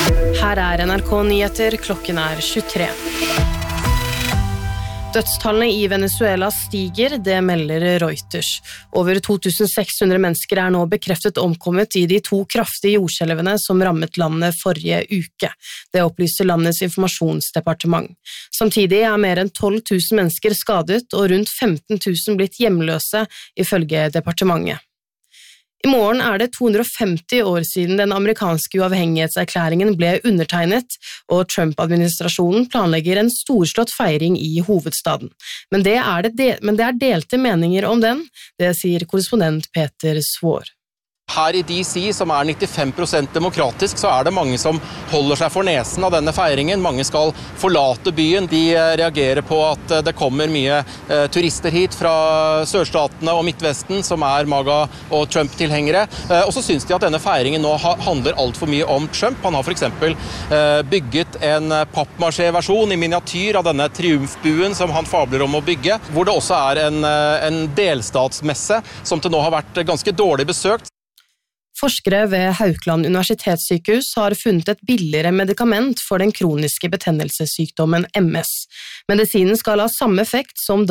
Her NRK Nyheter, klokken 23. Dødstallene i Venezuela stiger, det melder Reuters. Over 2600 mennesker nå bekreftet omkommet i de 2 kraftige jordskjelvene som rammet landet forrige uke. Det opplyser landets informasjonsdepartement. Samtidig mer enn 12 000 mennesker skadet og rundt 15 000 blitt hjemløse, ifølge departementet. I morgen det 250 år siden den amerikanske uavhengighetserklæringen ble undertegnet, og Trump-administrasjonen planlegger en storslått feiring i hovedstaden. Men det delte meninger om den, det sier korrespondent Peter Svår. Her i DC, som 95% demokratisk, så det mange som holder seg for nesen av denne feiringen. Mange skal forlate byen. De reagerer på at det kommer mye turister hit fra sørstatene og Midtvesten, som MAGA og Trump-tilhengere. Og så synes de at denne feiringen nå handler alt for mye om Trump. Han har for eksempel bygget en pappmaché-versjon i miniatyr av denne triumfbuen som han fabler om å bygge, hvor det også en delstatsmesse som til nå har vært ganske dårlig besøkt. Forskere ved Haukeland universitetssykehus har funnet et billigere medikament for den kroniske betennelsessykdommen MS. Medisinen skal ha samme effekt som